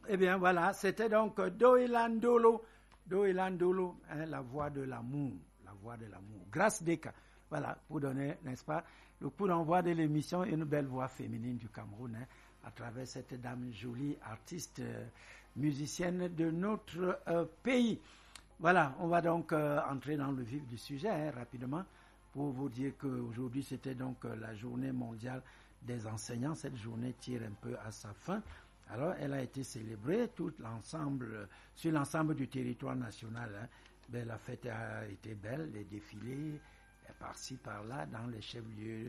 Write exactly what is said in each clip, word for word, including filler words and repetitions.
Eh bien, voilà, c'était donc Doilandolo, Doilandolo, hein, la voix de l'amour, la voix de l'amour. Grâce Deka, voilà, pour donner, n'est-ce pas, le coup d'envoi de l'émission, une belle voix féminine du Cameroun, hein, à travers cette dame jolie, artiste, euh, musicienne de notre euh, pays. Voilà, on va donc euh, entrer dans le vif du sujet, hein, rapidement, pour vous dire qu'aujourd'hui, c'était donc euh, la journée mondiale des enseignants. Cette journée tire un peu à sa fin. Alors, elle a été célébrée tout l'ensemble, sur l'ensemble du territoire national. Hein. Ben, la fête a été belle, les défilés, par-ci, par-là, dans les chefs-lieux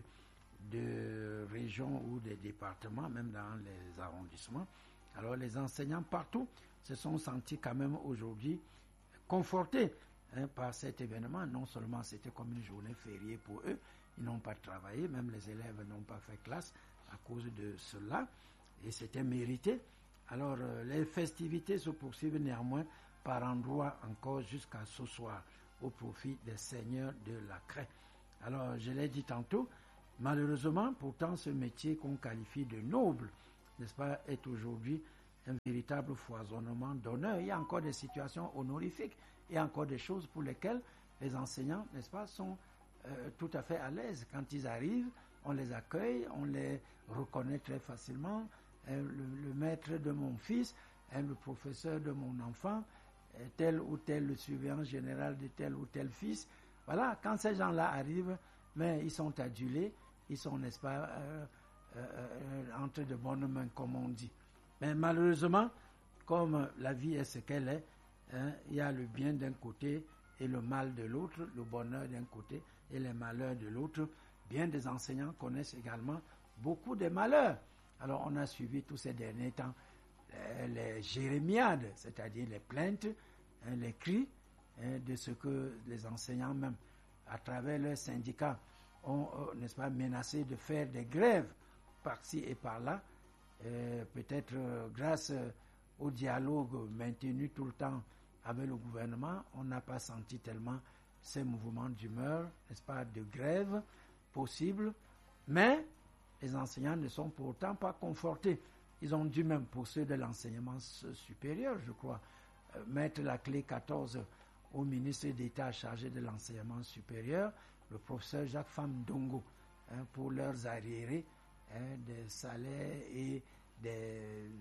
de région ou des départements, même dans les arrondissements. Alors, les enseignants partout se sont sentis quand même aujourd'hui confortés, hein, par cet événement. Non seulement c'était comme une journée fériée pour eux, ils n'ont pas travaillé, même les élèves n'ont pas fait classe à cause de cela. Et c'était mérité. Alors, euh, les festivités se poursuivent néanmoins par endroits encore jusqu'à ce soir, au profit des seigneurs de la craie. Alors, je l'ai dit tantôt, malheureusement, pourtant, ce métier qu'on qualifie de noble, n'est-ce pas, est aujourd'hui un véritable foisonnement d'honneur. Il y a encore des situations honorifiques, il y a encore des choses pour lesquelles les enseignants, n'est-ce pas, sont euh, tout à fait à l'aise. Quand ils arrivent, on les accueille, on les reconnaît très facilement. Le, le maître de mon fils, le professeur de mon enfant, tel ou tel le surveillant général de tel ou tel fils. Voilà, quand ces gens-là arrivent, mais ils sont adulés, ils sont, n'est-ce pas, euh, euh, entre de bonnes mains, comme on dit. Mais malheureusement, comme la vie est ce qu'elle est, hein, il y a le bien d'un côté et le mal de l'autre, le bonheur d'un côté et les malheurs de l'autre. Bien des enseignants connaissent également beaucoup de malheurs. Alors, on a suivi tous ces derniers temps euh, les jérémiades, c'est-à-dire les plaintes, hein, les cris, hein, de ce que les enseignants même, à travers leurs syndicats, ont, euh, n'est-ce pas, menacé de faire des grèves par-ci et par-là. Euh, peut-être euh, grâce euh, au dialogue maintenu tout le temps avec le gouvernement, on n'a pas senti tellement ces mouvements d'humeur, n'est-ce pas, de grève possibles, mais les enseignants ne sont pourtant pas confortés. Ils ont dû même, pour ceux de l'enseignement supérieur, je crois, euh, mettre la clé quatorze au ministre d'État chargé de l'enseignement supérieur, le professeur Jacques Famdongo, hein, pour leurs arriérés, hein, des salaires et des,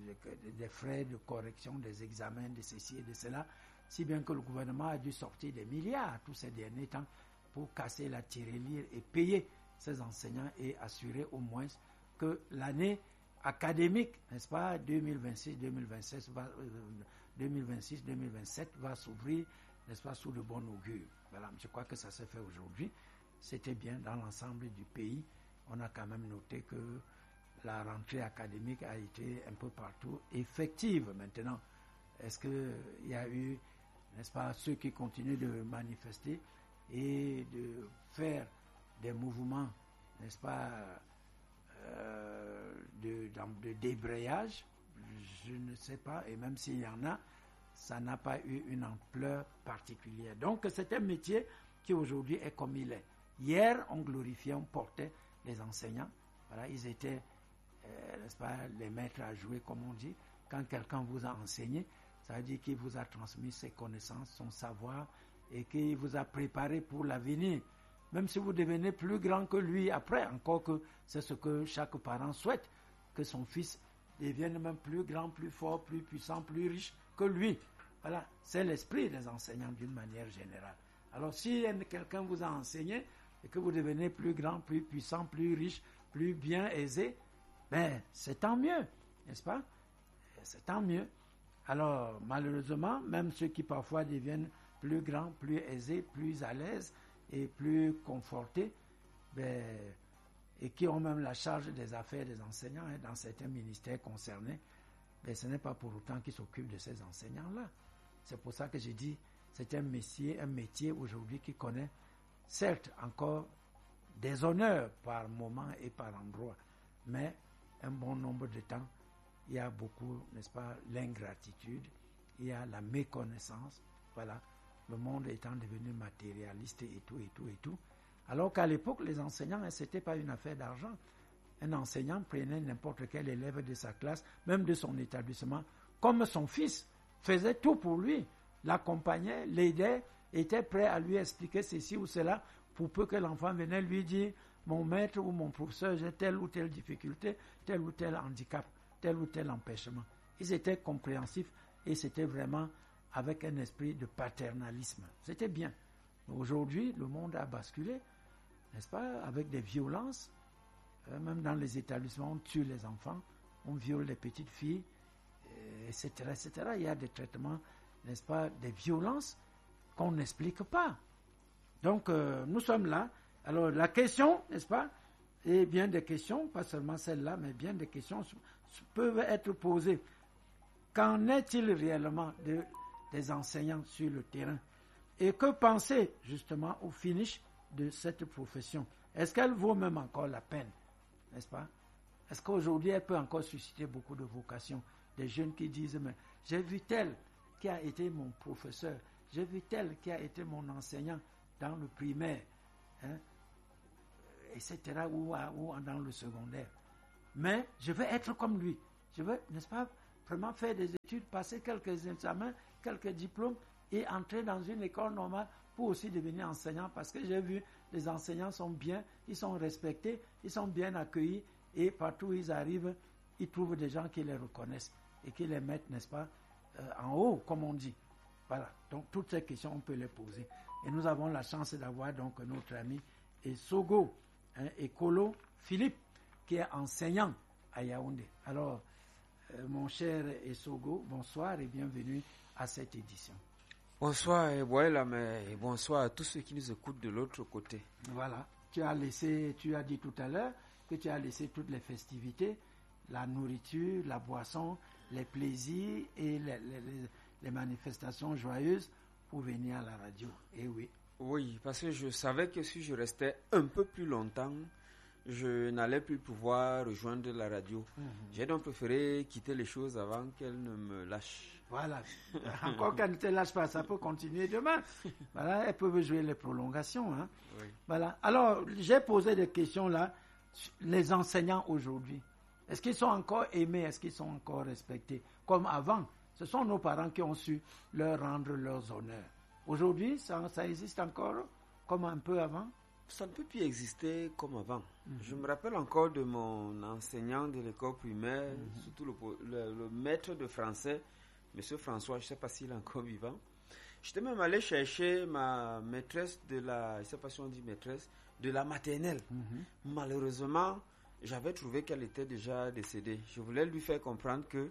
des frais de correction des examens, de ceci et de cela, si bien que le gouvernement a dû sortir des milliards tous ces derniers temps pour casser la tirelire et payer ces enseignants et assurer au moins que l'année académique, n'est-ce pas, deux mille vingt-six deux mille vingt-sept va, euh, deux mille vingt-six deux mille vingt-sept va s'ouvrir, n'est-ce pas, sous de bon augure. Voilà, je crois que ça s'est fait aujourd'hui. C'était bien dans l'ensemble du pays. On a quand même noté que la rentrée académique a été un peu partout effective. Maintenant, est-ce qu'il y a eu, n'est-ce pas, ceux qui continuent de manifester et de faire des mouvements, n'est-ce pas, euh, de, de débrayage, je ne sais pas, et même s'il y en a, ça n'a pas eu une ampleur particulière. Donc c'est un métier qui aujourd'hui est comme il est. Hier, on glorifiait, on portait les enseignants, voilà, ils étaient, euh, n'est-ce pas, les maîtres à jouer, comme on dit. Quand quelqu'un vous a enseigné, ça veut dire qu'il vous a transmis ses connaissances, son savoir, et qu'il vous a préparé pour l'avenir. Même si vous devenez plus grand que lui après, encore que c'est ce que chaque parent souhaite, que son fils devienne même plus grand, plus fort, plus puissant, plus riche que lui. Voilà, c'est l'esprit des enseignants d'une manière générale. Alors si quelqu'un vous a enseigné et que vous devenez plus grand, plus puissant, plus riche, plus bien aisé, ben c'est tant mieux, n'est-ce pas? C'est tant mieux. Alors malheureusement, même ceux qui parfois deviennent plus grands, plus aisés, plus à l'aise, et plus confortés, ben, et qui ont même la charge des affaires des enseignants, hein, dans certains ministères concernés, ben, ce n'est pas pour autant qu'ils s'occupent de ces enseignants-là. C'est pour ça que j'ai dit, c'est un métier, un métier aujourd'hui qui connaît, certes, encore des honneurs par moment et par endroit, mais un bon nombre de temps, il y a beaucoup, n'est-ce pas, l'ingratitude, il y a la méconnaissance, voilà. Le monde étant devenu matérialiste et tout, et tout, et tout. Alors qu'à l'époque, les enseignants, hein, ce n'était pas une affaire d'argent. Un enseignant prenait n'importe quel élève de sa classe, même de son établissement, comme son fils, faisait tout pour lui, l'accompagnait, l'aidait, était prêt à lui expliquer ceci ou cela pour peu que l'enfant venait lui dire « Mon maître ou mon professeur, j'ai telle ou telle difficulté, tel ou tel handicap, tel ou tel empêchement. » Ils étaient compréhensifs et c'était vraiment avec un esprit de paternalisme. C'était bien. Aujourd'hui, le monde a basculé, n'est-ce pas, avec des violences. Euh, même dans les établissements, on tue les enfants, on viole les petites filles, et cetera, et cetera. Il y a des traitements, n'est-ce pas, des violences qu'on n'explique pas. Donc, euh, nous sommes là. Alors, la question, n'est-ce pas, et bien des questions, pas seulement celle-là, mais bien des questions peuvent être posées. Qu'en est-il réellement de, des enseignants sur le terrain? Et que penser justement au finish de cette profession? Est-ce qu'elle vaut même encore la peine? N'est-ce pas? Est-ce qu'aujourd'hui elle peut encore susciter beaucoup de vocations? Des jeunes qui disent, mais j'ai vu tel qui a été mon professeur, j'ai vu tel qui a été mon enseignant dans le primaire, hein, et cetera, ou, ou dans le secondaire. Mais je veux être comme lui. Je veux, n'est-ce pas, vraiment faire des études, passer quelques examens, quelques diplômes et entrer dans une école normale pour aussi devenir enseignant, parce que j'ai vu les enseignants sont bien, ils sont respectés, ils sont bien accueillis et partout où ils arrivent, ils trouvent des gens qui les reconnaissent et qui les mettent, n'est-ce pas, euh, en haut, comme on dit. Voilà. Donc toutes ces questions, on peut les poser. Et nous avons la chance d'avoir donc notre ami Esogo, hein, Ekolo Philippe, qui est enseignant à Yaoundé. Alors, euh, mon cher Esogo, bonsoir et bienvenue à cette édition. Bonsoir Eboela, mais bonsoir à tous ceux qui nous écoutent de l'autre côté. Voilà, tu as laissé, tu as dit tout à l'heure que tu as laissé toutes les festivités, la nourriture, la boisson, les plaisirs et les, les, les manifestations joyeuses pour venir à la radio. Et oui. Oui, parce que je savais que si je restais un peu plus longtemps, je n'allais plus pouvoir rejoindre la radio. Mm-hmm. J'ai donc préféré quitter les choses avant qu'elles ne me lâchent. Voilà. Encore qu'elles ne te lâchent pas, ça peut continuer demain. Voilà, elles peuvent jouer les prolongations. Hein. Oui. Voilà. Alors, j'ai posé des questions là. Les enseignants aujourd'hui, est-ce qu'ils sont encore aimés? Est-ce qu'ils sont encore respectés? Comme avant, ce sont nos parents qui ont su leur rendre leurs honneurs. Aujourd'hui, ça, ça existe encore comme un peu avant? Ça ne peut plus exister comme avant. Mm-hmm. Je me rappelle encore de mon enseignant de l'école primaire, mm-hmm. surtout le, le, le maître de français, M. François, je ne sais pas s'il est encore vivant. J'étais même allé chercher ma maîtresse de la, je ne sais pas si on dit maîtresse, de la maternelle. Mm-hmm. Malheureusement, j'avais trouvé qu'elle était déjà décédée. Je voulais lui faire comprendre que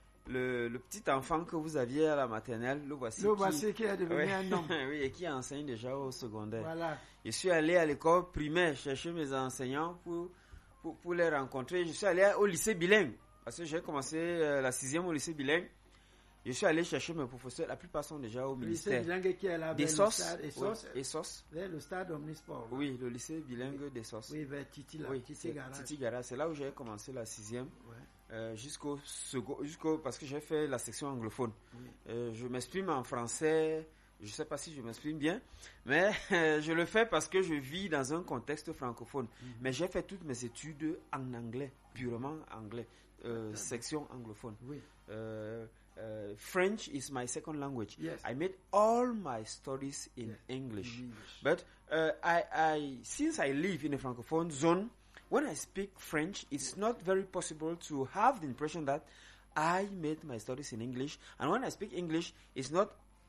le, le petit enfant que vous aviez à la maternelle, le voici, le voici qui, qui est devenu oui, un homme. Oui, et qui enseigne déjà au secondaire. Voilà. Je suis allé à l'école primaire chercher mes enseignants pour, pour, pour les rencontrer. Je suis allé au lycée bilingue, parce que j'ai commencé euh, la sixième au lycée bilingue. Je suis allé chercher mes professeurs, la plupart sont déjà au le ministère. Le lycée bilingue qui est là, des SOS, Essos, oui, Essos. Vers le stade Omnisport. Oui, oui le lycée bilingue des SOS. Oui, vers Titi, là, oui, Titi Garage. Titi Garage, c'est là où j'ai commencé la sixième. Ouais. Euh, jusqu'au second, jusqu'au, parce que j'ai fait la section anglophone. Oui. Euh, je m'exprime en français, je ne sais pas si je m'exprime bien, mais euh, je le fais parce que je vis dans un contexte francophone. Mm-hmm. Mais j'ai fait toutes mes études en anglais, purement anglais, euh, section anglophone. Oui. Euh, uh, French is my second language. Yes. I made all my studies in yes. English. In English. But uh, I, I, since I live in a francophone zone, when I speak French, it's not very possible to have the impression that I made my studies in English. And when I speak English, it's not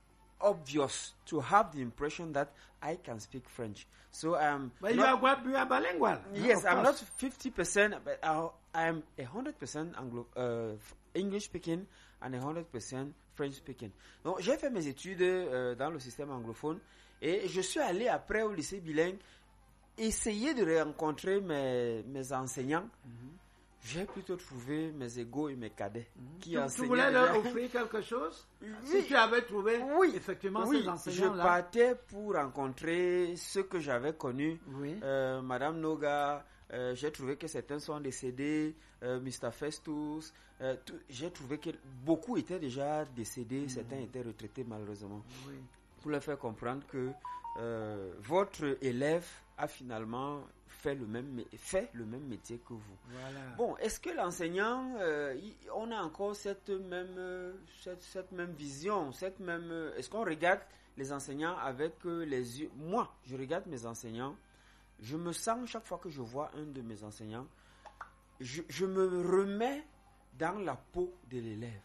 obvious to have the impression that I can speak French. So um. But you are, you are bilingual. Yes, no, I'm not fifty percent, but I am a hundred percent Anglo uh, English speaking and a hundred percent French speaking. Donc j'ai fait mes études euh, dans le système anglophone et je suis allé après au lycée bilingue essayer de rencontrer mes mes enseignants. Mm-hmm. J'ai plutôt trouvé mes égaux et mes cadets mmh. qui tu, enseignaient. Tu voulais leur offrir quelque chose? Oui. Si tu avais trouvé oui. effectivement oui. ces enseignants-là. Je partais pour rencontrer ceux que j'avais connus. Oui. Euh, Madame Noga, euh, j'ai trouvé que certains sont décédés. Euh, mister Festus, euh, tout, j'ai trouvé que beaucoup étaient déjà décédés. Mmh. Certains étaient retraités malheureusement. Oui. Pour leur faire comprendre que euh, votre élève a finalement fait le même fait le même métier que vous. Voilà. Bon, est-ce que l'enseignant, euh, y, on a encore cette même, cette, cette même vision, cette même... Est-ce qu'on regarde les enseignants avec les yeux... Moi, je regarde mes enseignants, je me sens, chaque fois que je vois un de mes enseignants, je, je me remets dans la peau de l'élève.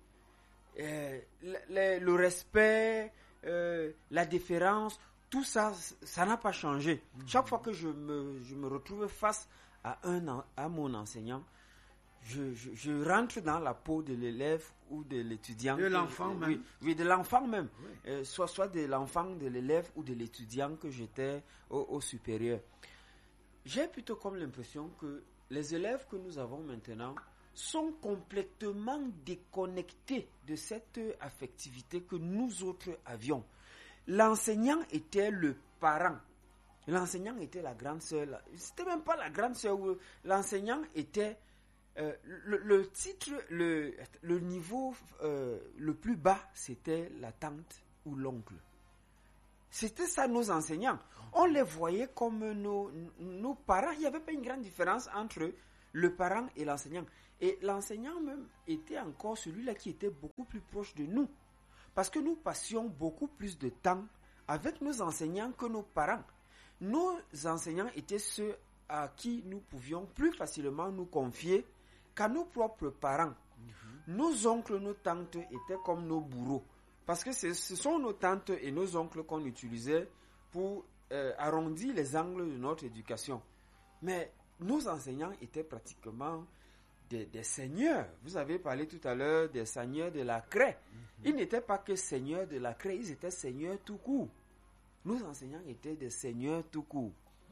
Euh, le, le, le respect, euh, la déférence, tout ça, ça n'a pas changé. Mmh. Chaque fois que je me, je me retrouve face à, un, à mon enseignant, je, je, je rentre dans la peau de l'élève ou de l'étudiant. De l'enfant que, même. Oui, oui, de l'enfant même. Oui. Euh, soit, soit de l'enfant, de l'élève ou de l'étudiant que j'étais au, au supérieur. J'ai plutôt comme l'impression que les élèves que nous avons maintenant sont complètement déconnectés de cette affectivité que nous autres avions. L'enseignant était le parent. L'enseignant était la grande sœur. C'était même pas la grande sœur. L'enseignant était euh, le, le titre, le, le niveau euh, le plus bas, c'était la tante ou l'oncle. C'était ça nos enseignants. On les voyait comme nos, nos parents. Il n'y avait pas une grande différence entre le parent et l'enseignant. Et l'enseignant même était encore celui-là qui était beaucoup plus proche de nous. Parce que nous passions beaucoup plus de temps avec nos enseignants que nos parents. Nos enseignants étaient ceux à qui nous pouvions plus facilement nous confier qu'à nos propres parents. Mm-hmm. Nos oncles, nos tantes étaient comme nos bourreaux. Parce que ce sont nos tantes et nos oncles qu'on utilisait pour euh, arrondir les angles de notre éducation. Mais nos enseignants étaient pratiquement des, des seigneurs. Vous avez parlé tout à l'heure des seigneurs de la craie. Mm-hmm. Ils n'étaient pas que seigneurs de la craie, ils étaient seigneurs tout court. Nos enseignants étaient des seigneurs tout court.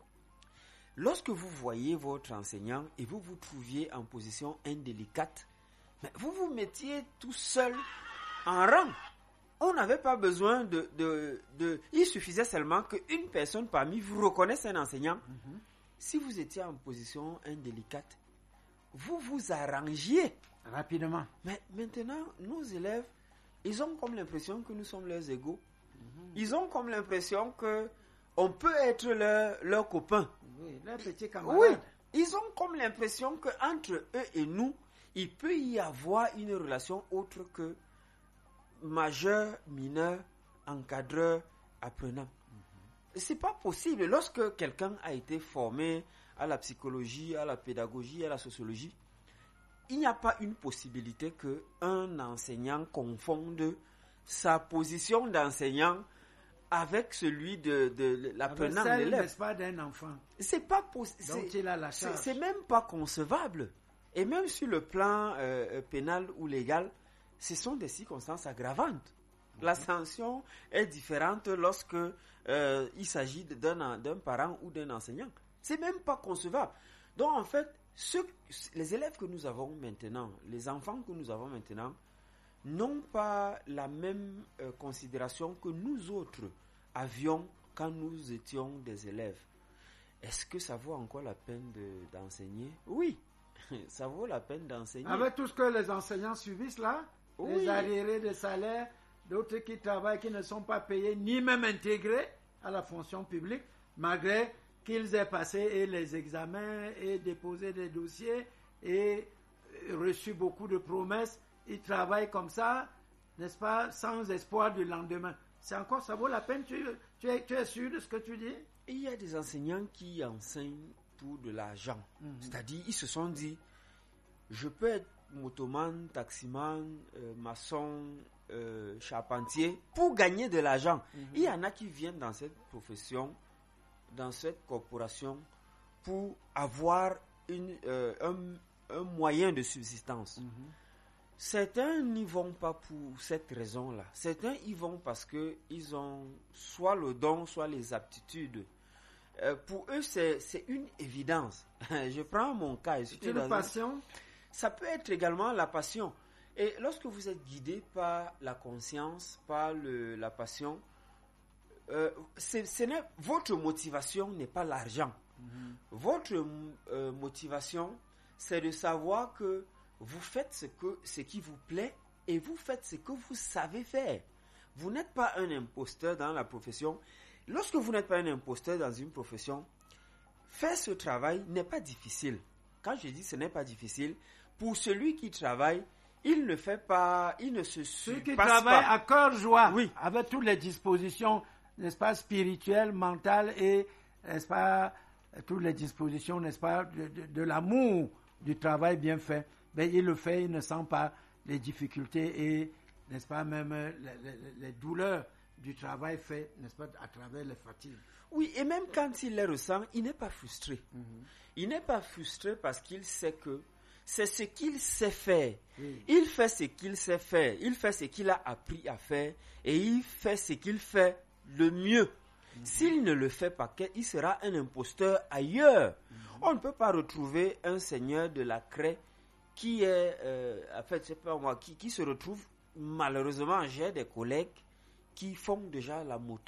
Lorsque vous voyez votre enseignant et vous vous trouviez en position indélicate, mais vous vous mettiez tout seul en rang. On n'avait pas besoin de, de, de... Il suffisait seulement qu'une personne parmi vous reconnaisse un enseignant. Mm-hmm. Si vous étiez en position indélicate, vous vous arrangiez. Rapidement. Mais maintenant, nos élèves, ils ont comme l'impression que nous sommes leurs égaux. Mm-hmm. Ils ont comme l'impression que on peut être leur, leur copain. Oui, leur petit camarade. Oui, ils ont comme l'impression qu'entre eux et nous, il peut y avoir une relation autre que majeur, mineur, encadreur, apprenant. Mm-hmm. C'est pas possible. Lorsque quelqu'un a été formé à la psychologie, à la pédagogie, à la sociologie, il n'y a pas une possibilité qu'un enseignant confonde sa position d'enseignant avec celui de, de l'apprenant, avec celle, l'élève. N'est-ce pas, d'un enfant. C'est pas possible. Donc il a la charge. C'est, c'est même pas concevable. Et même sur le plan euh, pénal ou légal, ce sont des circonstances aggravantes. Mm-hmm. La sanction est différente lorsque euh, il s'agit d'un, d'un parent ou d'un enseignant. C'est même pas concevable. Donc en fait, ceux, les élèves que nous avons maintenant, les enfants que nous avons maintenant, n'ont pas la même euh, considération que nous autres avions quand nous étions des élèves. Est-ce que ça vaut encore la peine de, d'enseigner? Oui, ça vaut la peine d'enseigner. Avec tout ce que les enseignants subissent là, oui. Les arriérés de salaire, d'autres qui travaillent, qui ne sont pas payés, ni même intégrés à la fonction publique, malgré qu'ils aient passé les examens et déposé des dossiers et reçu beaucoup de promesses. Ils travaillent comme ça, n'est-ce pas, sans espoir du lendemain. C'est encore, ça vaut la peine, tu, tu, es, tu es sûr de ce que tu dis? Il y a des enseignants qui enseignent pour de l'argent. Mm-hmm. C'est-à-dire, ils se sont dit, je peux être motoman, taximan, euh, maçon, euh, charpentier, pour gagner de l'argent. Mm-hmm. Il y en a qui viennent dans cette profession, dans cette corporation, pour avoir une, euh, un, un moyen de subsistance. Mm-hmm. Certains n'y vont pas pour cette raison-là. Certains y vont parce qu'ils ont soit le don, soit les aptitudes. Euh, pour eux, c'est, c'est une évidence. Je prends mon cas. C'est une passion. Ça peut être également la passion. Et lorsque vous êtes guidé par la conscience, par le, la passion, euh, c'est, ce n'est, votre motivation n'est pas l'argent. Mm-hmm. Votre euh, motivation, c'est de savoir que vous faites ce, que, ce qui vous plaît et vous faites ce que vous savez faire. Vous n'êtes pas un imposteur dans la profession. Lorsque vous n'êtes pas un imposteur dans une profession, faire ce travail n'est pas difficile. Quand je dis ce n'est pas difficile, pour celui qui travaille, il ne fait pas, il ne se Ceux qui surpasse travaillent pas. à cœur joie, Oui. avec toutes les dispositions, n'est-ce pas, spirituelles, mentales et, n'est-ce pas, toutes les dispositions, n'est-ce pas, de, de, de l'amour du travail bien fait, ben, il le fait, il ne sent pas les difficultés et, n'est-ce pas, même les, les, les douleurs du travail fait, n'est-ce pas, à travers les fatigues. Oui, et même quand il les ressent, il n'est pas frustré. Mm-hmm. Il n'est pas frustré parce qu'il sait que c'est ce qu'il sait faire. Oui. Il fait ce qu'il sait faire. Il fait ce qu'il a appris à faire. Et il fait ce qu'il fait le mieux. Mm-hmm. S'il ne le fait pas, il sera un imposteur ailleurs. Mm-hmm. On ne peut pas retrouver un seigneur de la craie qui est, euh, en fait, je sais pas moi, qui, qui se retrouve, malheureusement, j'ai des collègues qui font déjà la moto.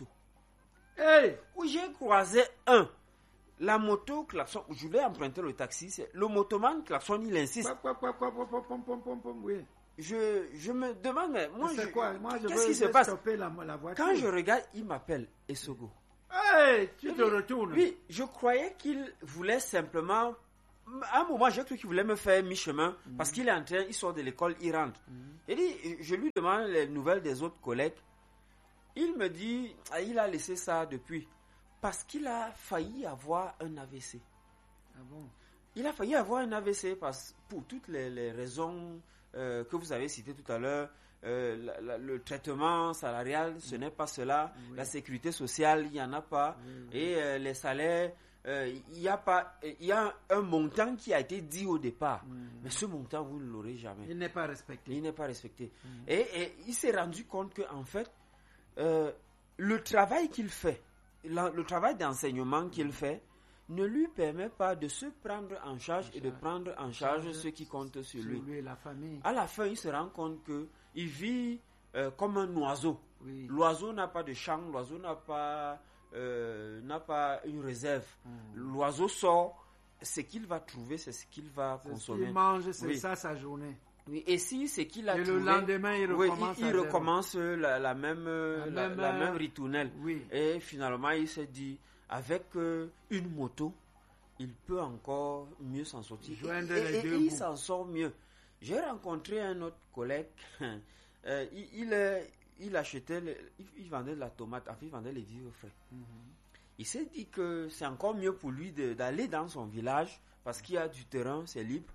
Hey! Où j'ai croisé un. La moto klaxon, je vais emprunter le taxi, c'est le motoman klaxon, il insiste. Quoi, quoi, quoi, quoi, pom, pom, pom, pom, pom, oui. Je, je me demande, mais moi, c'est je, quoi? Moi, je qu'est-ce veux qui se passe? La, la voiture. Quand je regarde, il m'appelle Essogo. Hey, tu et te oui, retournes. Oui, je croyais qu'il voulait simplement. À un moment, j'ai cru qu'il voulait me faire mi-chemin mm-hmm. parce qu'il est en train, il sort de l'école, il rentre. Mm-hmm. Et dit, je lui demande les nouvelles des autres collègues. Il me dit, ah, il a laissé ça depuis. Parce qu'il a failli avoir un A V C. Ah bon? Il a failli avoir un A V C parce, pour toutes les, les raisons euh, que vous avez citées tout à l'heure. Euh, la, la, le traitement salarial, ce mmh. n'est pas cela. Oui. La sécurité sociale, il n'y en a pas. Oui, oui. Et euh, les salaires, euh, il y a pas, il y a un, un montant qui a été dit au départ. Mmh. Mais ce montant, vous ne l'aurez jamais. Il n'est pas respecté. Il n'est pas respecté. Mmh. Et, et il s'est rendu compte qu'en fait, euh, le travail qu'il fait, La, le travail d'enseignement qu'il fait ne lui permet pas de se prendre en charge, en charge. et de prendre en charge, charge ce qui compte sur lui. lui et la famille. À la fin, il se rend compte qu'il vit euh, comme un oiseau. Oui. L'oiseau n'a pas de champ, l'oiseau n'a pas, euh, n'a pas une réserve. Mmh. L'oiseau sort, ce qu'il va trouver, c'est ce qu'il va c'est consommer. Ce qu'il mange, c'est oui. ça sa journée. Oui, et si c'est qu'il a et trouvé, le lendemain, il recommence, oui, il, il recommence la, la même, la, la, même, la même ritournelle. Oui. Et finalement, il s'est dit, avec euh, une moto, il peut encore mieux s'en sortir. Joindre et, les et, deux et il bouts. s'en sort mieux. J'ai rencontré un autre collègue. euh, il, il, il achetait, le, il, il vendait de la tomate, enfin, il vendait les vivres frais. Mm-hmm. Il s'est dit que c'est encore mieux pour lui de, d'aller dans son village parce qu'il y a du terrain, c'est libre.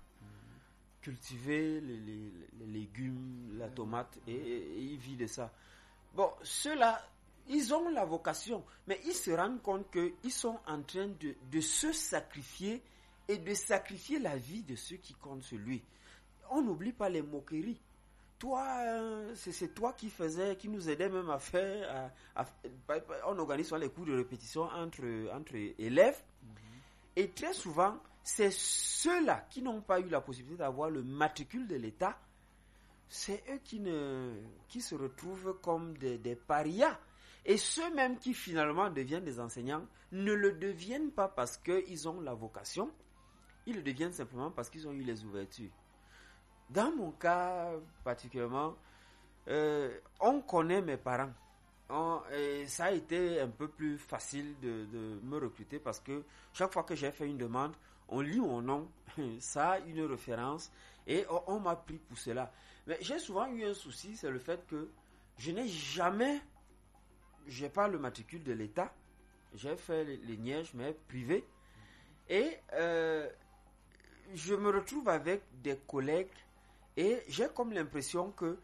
Cultiver les, les, les légumes, la tomate, et, et, et il vit de ça. Bon, ceux-là, ils ont la vocation, mais ils se rendent compte qu'ils sont en train de, de se sacrifier et de sacrifier la vie de ceux qui comptent sur lui. On n'oublie pas les moqueries. Toi, euh, c'est, c'est toi qui faisais, qui nous aidait même à faire, à, à, on organise les cours de répétition entre, entre élèves, mm-hmm. et très souvent, c'est ceux-là qui n'ont pas eu la possibilité d'avoir le matricule de l'État, c'est eux qui, ne, qui se retrouvent comme des, des parias. Et ceux-mêmes qui finalement deviennent des enseignants ne le deviennent pas parce qu'ils ont la vocation, ils le deviennent simplement parce qu'ils ont eu les ouvertures. Dans mon cas particulièrement, euh, on connaît mes parents. On, et ça a été un peu plus facile de, de me recruter parce que chaque fois que j'ai fait une demande, on lit mon nom, ça a une référence et on, on m'a pris pour cela. Mais j'ai souvent eu un souci, c'est le fait que je n'ai jamais, j'ai pas le matricule de l'État, j'ai fait les, les nièges, mais privés. Et euh, je me retrouve avec des collègues et j'ai comme l'impression que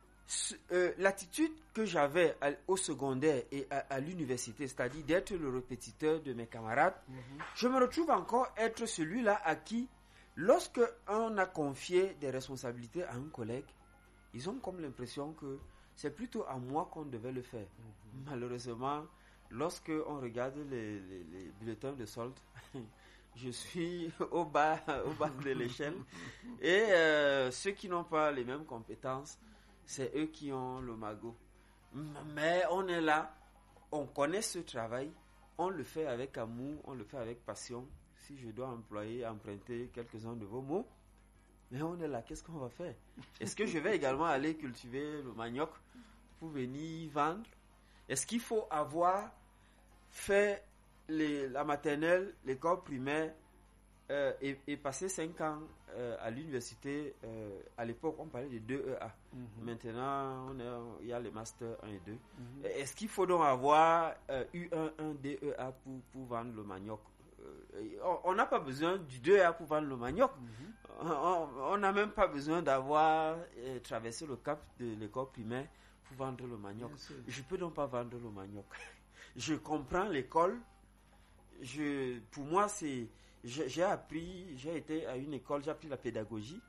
Euh, l'attitude que j'avais à, au secondaire et à, à l'université, c'est-à-dire d'être le répétiteur de mes camarades, mm-hmm. je me retrouve encore être celui-là à qui, lorsque on a confié des responsabilités à un collègue, ils ont comme l'impression que c'est plutôt à moi qu'on devait le faire. Mm-hmm. Malheureusement, lorsque on regarde les, les, les bulletins de solde, je suis au bas, au bas de l'échelle. Et euh, ceux qui n'ont pas les mêmes compétences, c'est eux qui ont le magot. Mais on est là, on connaît ce travail, on le fait avec amour, on le fait avec passion. Si je dois employer, emprunter quelques-uns de vos mots, mais on est là, qu'est-ce qu'on va faire? Est-ce que je vais également aller cultiver le manioc pour venir vendre? Est-ce qu'il faut avoir fait les, la maternelle, l'école primaire, euh, et, et passé cinq ans euh, à l'université, euh, à l'époque, on parlait de deux E A. Mm-hmm. Maintenant, on est, il y a les masters un et deux. Mm-hmm. Est-ce qu'il faut donc avoir euh, U un, un D E A pour, pour vendre le manioc? euh, On n'a pas besoin du deux E A pour vendre le manioc. Mm-hmm. On n'a même pas besoin d'avoir euh, traversé le cap de l'école primaire pour vendre le manioc. Je ne peux donc pas vendre le manioc. Je comprends l'école. Je, pour moi, c'est... J'ai appris, j'ai été à une école, j'ai appris la pédagogie.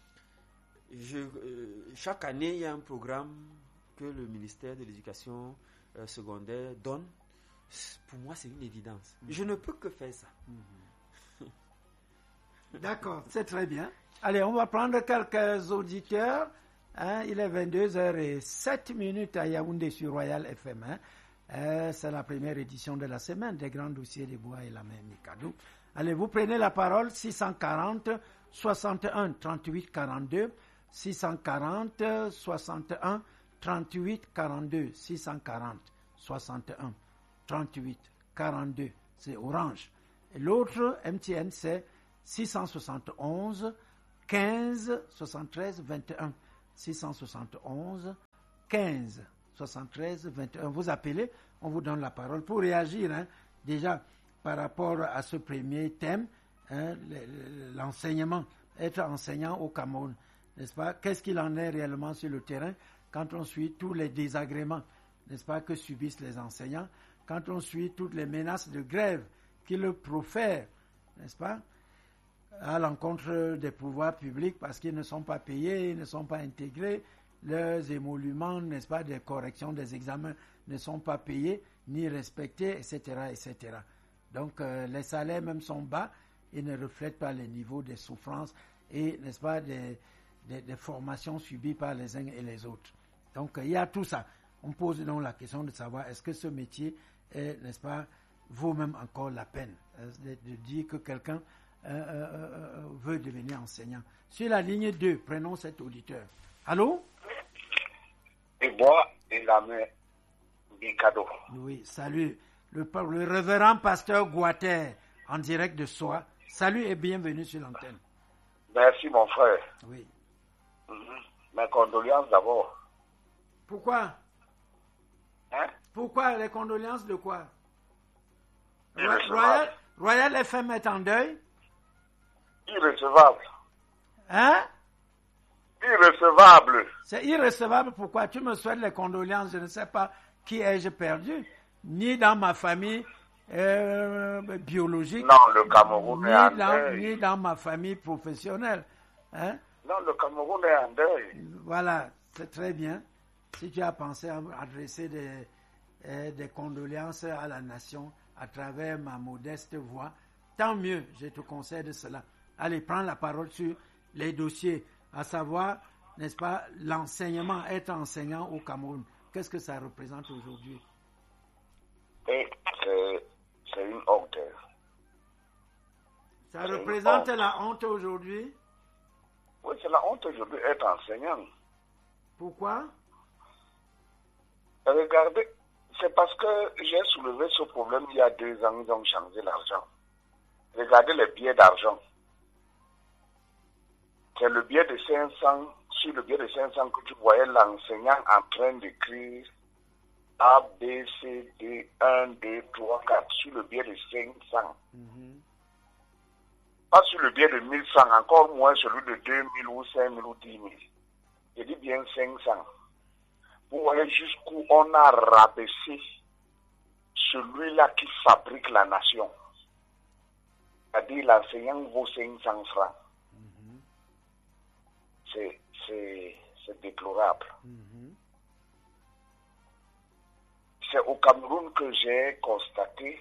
Je, euh, chaque année, il y a un programme que le ministère de l'Éducation euh, secondaire donne. Pour moi, c'est une évidence. Mmh. Je ne peux que faire ça. Mmh. D'accord, c'est très bien. Allez, on va prendre quelques auditeurs. Hein, il est vingt-deux heures zéro sept minutes à Yaoundé sur Royal F M. Hein. Euh, c'est la première édition de la semaine des grands dossiers des bois et la main Mikado. Allez, vous prenez la parole, six cent quarante, soixante et un, trente-huit, quarante-deux, six cent quarante, soixante et un, trente-huit, quarante-deux, six cent quarante, soixante et un, trente-huit, quarante-deux, c'est Orange. Et l'autre, M T N, c'est six cent soixante et onze, quinze, soixante-treize, vingt et un, six cent soixante et onze, quinze, soixante-treize, vingt et un. Vous appelez, on vous donne la parole pour réagir, hein, déjà, par rapport à ce premier thème, hein, l'enseignement, être enseignant au Cameroun, n'est-ce pas? Qu'est-ce qu'il en est réellement sur le terrain quand on suit tous les désagréments, n'est-ce pas, que subissent les enseignants, quand on suit toutes les menaces de grève qu'ils profèrent, n'est-ce pas, à l'encontre des pouvoirs publics parce qu'ils ne sont pas payés, ils ne sont pas intégrés, leurs émoluments, n'est-ce pas, des corrections des examens ne sont pas payés ni respectés, et cetera, et cetera. Donc, euh, les salaires même sont bas et ne reflètent pas les niveaux des souffrances et, n'est-ce pas, des, des, des formations subies par les uns et les autres. Donc, euh, il y a tout ça. On pose donc la question de savoir est-ce que ce métier, est, n'est-ce pas, vaut même encore la peine euh, de, de dire que quelqu'un euh, euh, euh, veut devenir enseignant. Sur la ligne deux, prenons cet auditeur. Allô? Et moi, il a mis Mikado. Oui, salut. Le, le révérend pasteur Guater, en direct de Soa. Salut et bienvenue sur l'antenne. Merci, mon frère. Oui. Mm-hmm. Mes condoléances d'abord. Pourquoi? Hein? Pourquoi? Les condoléances de quoi? Irrecevable. Royal, Royal F M est en deuil? Irrecevable. Hein? Irrecevable. C'est irrecevable, pourquoi? Tu me souhaites les condoléances, je ne sais pas qui ai-je perdu. Ni dans ma famille euh, biologique, non, le Cameroun ni, est en dans, deuil. ni dans ma famille professionnelle. Hein? Non, le Cameroun est en deuil. Voilà, c'est très bien. Si tu as pensé à adresser des, euh, des condoléances à la nation à travers ma modeste voix, tant mieux, je te conseille de cela. Allez, prends la parole sur les dossiers, à savoir, n'est-ce pas, l'enseignement, être enseignant au Cameroun. Qu'est-ce que ça représente aujourd'hui? Et c'est, c'est une honte. Ça c'est représente honte. La honte aujourd'hui? Oui, c'est la honte aujourd'hui être enseignant. Pourquoi? Regardez, c'est parce que j'ai soulevé ce problème il y a deux ans, ils ont changé l'argent. Regardez les billets d'argent. C'est le billet de cinq cents, sur le billet de cinq cents que tu voyais l'enseignant en train d'écrire A, B, C, D, un, deux, trois, quatre, sur le billet de cinq cents. Mm-hmm. Pas sur le billet de mille francs, encore moins celui de deux mille ou cinq mille ou dix mille. Je dis bien cinq cents. Vous voyez jusqu'où on a rabaissé celui-là qui fabrique la nation. C'est-à-dire l'enseignant vaut cinq cents francs. Mm-hmm. C'est, c'est, c'est déplorable. Mm-hmm. C'est au Cameroun que j'ai constaté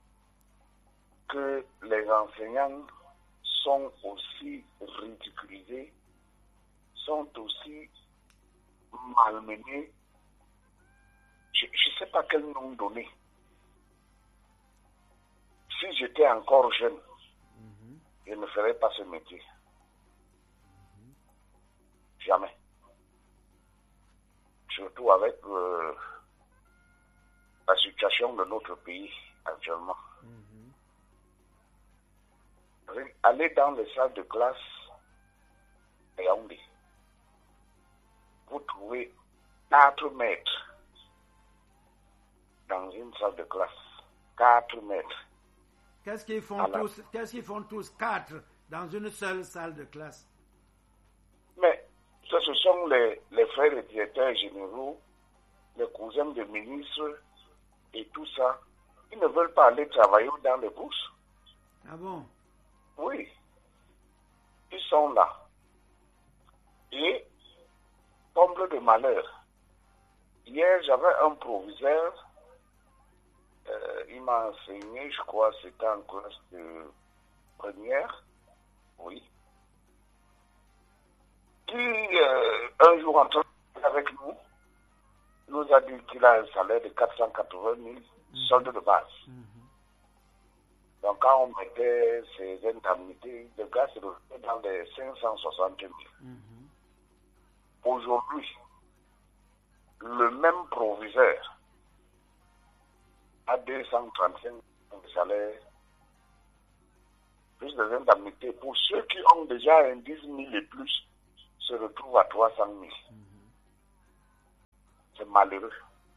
que les enseignants sont aussi ridiculisés, sont aussi malmenés. Je ne sais pas quel nom donner. Si j'étais encore jeune, mm-hmm. je ne ferais pas ce métier. Mm-hmm. Jamais. Surtout avec euh, la situation de notre pays actuellement. Mm-hmm. allez dans les salles de classe à Yaoundé. Vous trouvez quatre mètres dans une salle de classe. quatre mètres. Qu'est-ce qu'ils font Alors, tous, qu'est-ce qu'ils font tous quatre dans une seule salle de classe? Mais ce, ce sont les, les frères et directeurs généraux, les cousins des ministres et tout ça. Ils ne veulent pas aller travailler dans les bourses. Ah bon? Oui. Ils sont là. Et, comble de malheur, hier j'avais un proviseur, euh, il m'a enseigné, je crois c'était en classe de première, oui, qui euh, un jour en train avec nous, nous a dit qu'il a un salaire de quatre cent quatre-vingt mille, mmh. solde de base. Mmh. Donc quand on mettait ces indemnités, le gars se retrouvait dans les cinq cent soixante mille. Mmh. Aujourd'hui, le même proviseur a deux cent trente-cinq de salaire, plus des indemnités. Pour ceux qui ont déjà un dix mille et plus, se retrouvent à trois cent mille. Mm-hmm. C'est malheureux.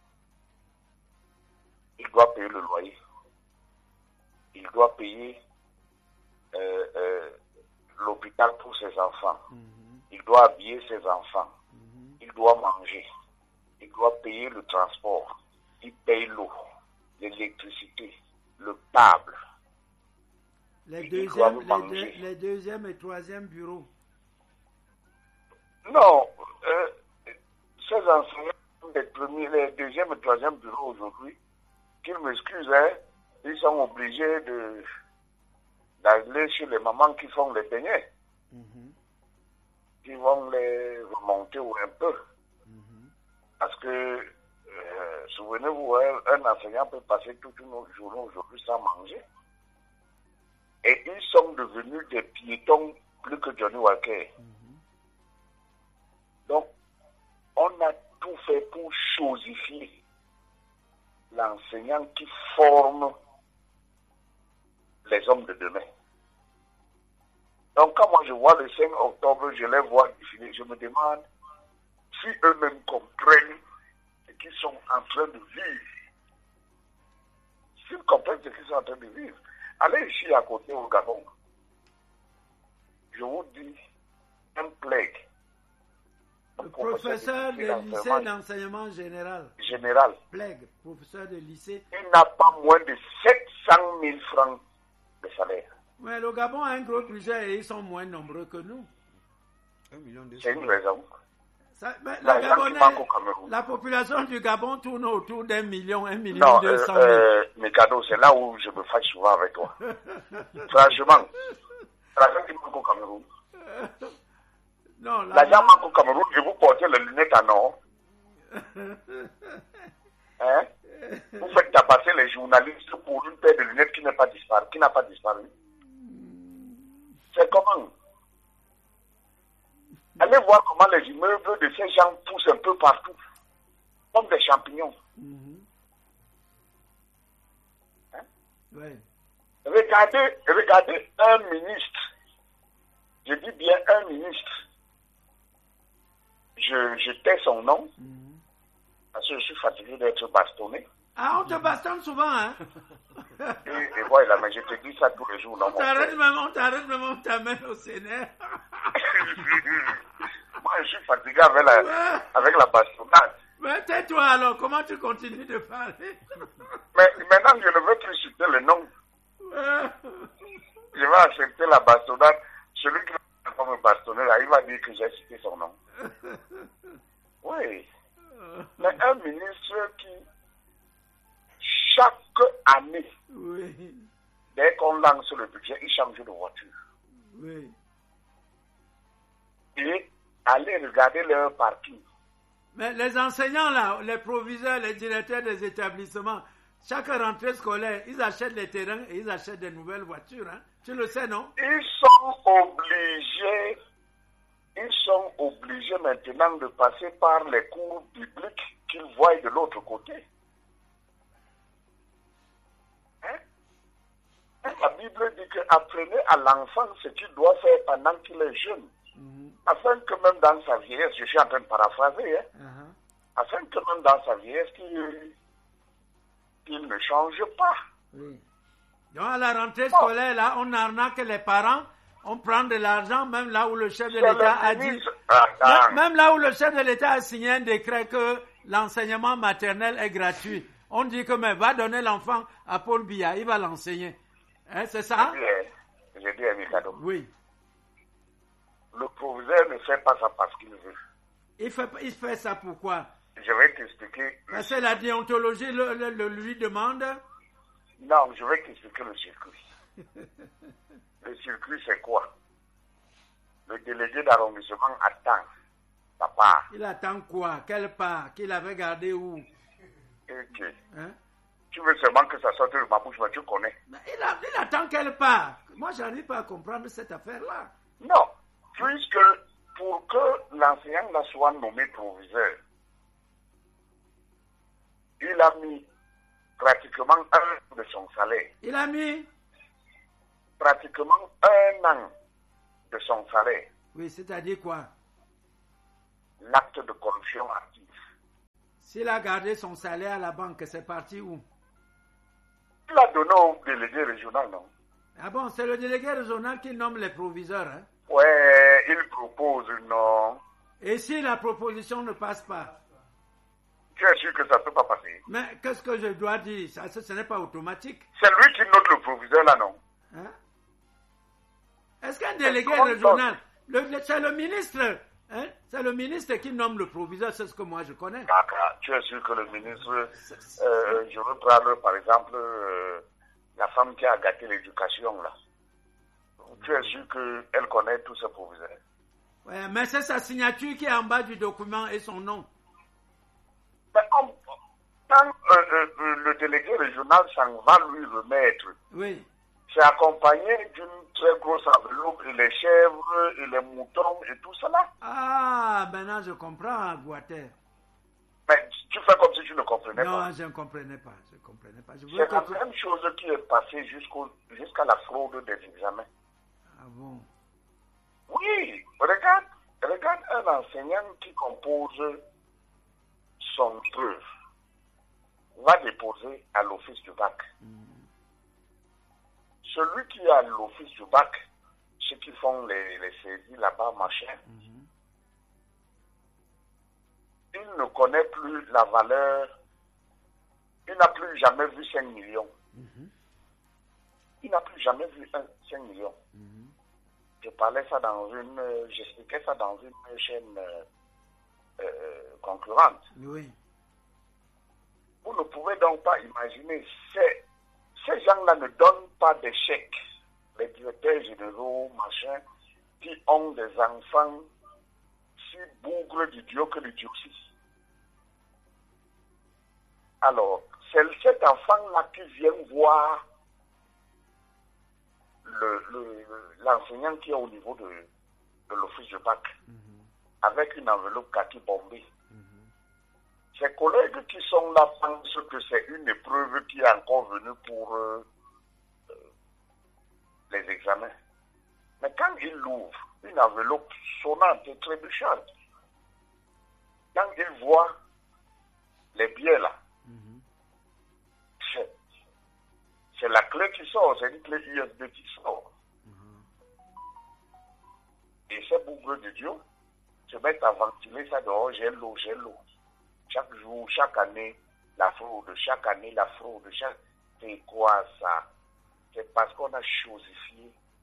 Il doit payer le loyer. Il doit payer euh, euh, l'hôpital pour ses enfants. Mm-hmm. Il doit habiller ses enfants. Mm-hmm. Il doit manger. Il doit payer le transport. Il paye l'eau, l'électricité, le câble. Les deuxièmes, les, deux, les deuxième et troisième bureaux. Non, euh, ces enseignants des premiers, les deuxième et troisième bureaux aujourd'hui, qu'ils m'excusent, hein, ils sont obligés de d'aller chez les mamans qui font les beignets. Mm-hmm. Qui vont les remonter ou un peu. Mm-hmm. Parce que, euh, souvenez-vous, hein, un enseignant peut passer toute une journée aujourd'hui sans manger. Et ils sont devenus des piétons plus que Johnny Walker. Mm-hmm. Donc, on a tout fait pour chosifier l'enseignant qui forme les hommes de demain. Donc, quand moi je vois le cinq octobre, je les vois défiler, je me demande si eux-mêmes comprennent ce qu'ils sont en train de vivre. S'ils comprennent ce qu'ils sont en train de vivre, allez ici à côté au Gabon. Je vous dis, un plague. Le professeur de lycée d'enseignement général. Général. Plague, professeur de lycée. Il n'a pas moins de sept cent mille francs de salaire. Mais le Gabon a un gros budget et ils sont moins nombreux que nous. un million deux cents. C'est une raison. Ça, mais la, Gabonais, la population du Gabon tourne autour d'un million, un million deux cent mille. Euh, mes cadeaux, c'est là où je me fâche souvent avec toi. Franchement, l'argent qui manque au Cameroun. Non, l'argent manque au Cameroun et vous portez les lunettes en or. Hein? Vous faites tabasser les journalistes pour une paire de lunettes qui n'a pas disparu. Qui n'a pas disparu. C'est comment? Allez voir comment les immeubles de ces gens poussent un peu partout, comme des champignons. Mm-hmm. Hein? Oui. Regardez, regardez un ministre. Je dis bien un ministre. Je, je tais son nom, mm-hmm. parce que je suis fatigué d'être bastonné. Ah, on te bastonne souvent, hein? Et, et voilà, mais je te dis ça tous les jours. On t'arrête même, on t'arrête même, on t'amène au Sénat. Moi, je suis fatigué avec la, ouais. avec la bastonnade. Mais tais-toi alors, comment tu continues de parler? Mais maintenant, je ne veux plus citer le nom. Ouais. Je vais accepter la bastonnade. Celui qui va me bastonner, là, il va dire que j'ai cité son nom. Oui. Mais un ministre qui, chaque année, oui. dès qu'on lance le budget, il change de voiture. Oui. Et aller regarder leur parking. Mais les enseignants là, les proviseurs, les directeurs des établissements, chaque rentrée scolaire, ils achètent les terrains et ils achètent des nouvelles voitures. Hein? Tu le sais, non? Ils sont obligés, ils sont obligés maintenant de passer par les cours publics qu'ils voient de l'autre côté. Hein? La Bible dit que apprenez à l'enfant ce qu'il doit faire pendant qu'il est jeune. Mm-hmm. Afin que même dans sa vieillesse, je suis en train de paraphraser, hein, uh-huh. afin que même dans sa vieillesse, qu'il, qu'il ne change pas. Oui. Donc à la rentrée bon. scolaire, là, on arnaque les parents, on prend de l'argent, même là où le chef de l'État a dit, ah, même là où le chef de l'État a signé un décret que l'enseignement maternel est gratuit. On dit que mais va donner l'enfant à Paul Biya, il va l'enseigner. Hein, c'est ça? J'ai dit à Mikado. Oui. Le proviseur ne fait pas ça parce qu'il veut. Il fait, il fait ça pourquoi? Je vais t'expliquer. Parce que la déontologie le, le, le lui demande? Non, je vais t'expliquer le circuit. Le circuit, c'est quoi? Le délégué d'arrondissement attend sa part. Il attend quoi? Quelle part? Qu'il avait gardé où? Ok. Hein? Tu veux seulement que ça sorte de ma bouche, mais tu connais. Mais il, a, il attend quelle part? Moi, je n'arrive pas à comprendre cette affaire-là. Non, puisque pour que l'enseignant là soit nommé proviseur, il a mis pratiquement un an de son salaire. Il a mis pratiquement un an de son salaire. Oui, c'est-à-dire quoi? L'acte de corruption active. S'il a gardé son salaire à la banque, c'est parti où? Il l'a donné au délégué régional, non? Ah bon, c'est le délégué régional qui nomme les proviseurs, hein? Ouais, il propose, non. Et si la proposition ne passe pas? Tu es sûr que ça ne peut pas passer? Mais qu'est-ce que je dois dire? Ça, ce n'est pas automatique. C'est lui qui note le proviseur, là, non? Hein? Est-ce qu'un délégué régional, le, le, c'est le ministre, hein? C'est le ministre qui nomme le proviseur, c'est ce que moi je connais. D'accord. Tu es sûr que le ministre, euh, je veux prendre par exemple euh, la femme qui a gâté l'éducation, là. Tu es sûr qu'elle connaît tous ses proviseurs? Oui, mais c'est sa signature qui est en bas du document et son nom. Mais on, quand euh, euh, le délégué régional s'en va lui remettre, oui. C'est accompagné d'une très grosse enveloppe, et les chèvres, et les moutons, et tout cela. Ah, maintenant je comprends, Guater. Mais tu fais comme si tu ne comprenais non, pas. Non, je ne comprenais pas, je ne comprenais pas. Je c'est la que... même chose qui est passée jusqu'au, jusqu'à la fraude des examens. Ah bon? Oui, regarde, regarde un enseignant qui compose son preuve, va déposer à l'office du bac. Mm. Celui qui a l'office du bac, ceux qui font les, les saisies là-bas, machin, mm-hmm. il ne connaît plus la valeur, il n'a plus jamais vu cinq millions. Mm-hmm. Il n'a plus jamais vu un, cinq millions. Mm-hmm. Je parlais ça dans une, j'expliquais ça dans une chaîne euh, euh, concurrente. Oui. Vous ne pouvez donc pas imaginer, c'est ces gens-là ne donnent pas des chèques, les directeurs généraux, machin, qui ont des enfants si bougres d'idiots que l'idiotie. Alors, c'est cet enfant-là qui vient voir le, le, l'enseignant qui est au niveau de, de l'office de bac, mm-hmm. avec une enveloppe kaki bombée. Ses collègues qui sont là pensent que c'est une épreuve qui est encore venue pour euh, euh, les examens. Mais quand il ouvre une enveloppe sonnante et trébuchante, quand il voit les billets là, mm-hmm. c'est, c'est la clé qui sort, c'est une clé U S B qui sort. Mm-hmm. Et ces bougres d'idiots se mettent à ventiler ça dehors, j'ai l'eau, j'ai l'eau. Chaque jour, chaque année, la fraude, chaque année, la fraude, chaque... C'est quoi ça? C'est parce qu'on a chosifié